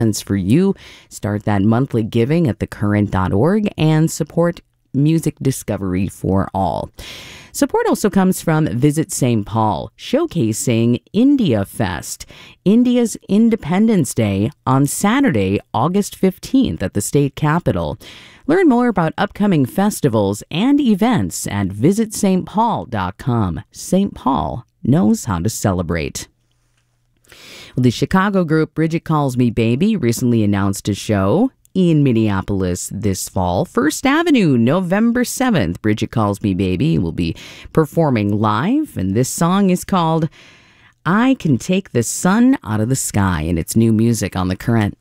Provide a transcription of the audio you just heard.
for you. Start that monthly giving at thecurrent.org and support music discovery for all. Support also comes from Visit St. Paul, showcasing India Fest, India's Independence Day on Saturday, August 15th at the state capitol. Learn more about upcoming festivals and events at visitstpaul.com. St. Paul knows how to celebrate. Well, the Chicago group Bridget Calls Me Baby recently announced a show in Minneapolis this fall. First Avenue, November 7th. Bridget Calls Me Baby will be performing live, and this song is called I Can Take the Sun Out of the Sky, and it's new music on The Current.